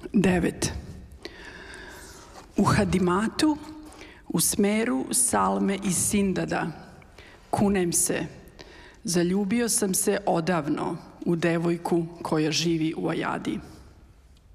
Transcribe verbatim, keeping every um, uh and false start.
devet. U Hadimatu, u smeru Salme i Sindada, kunem se, zaljubio sam se odavno u devojku koja živi u Ajadi.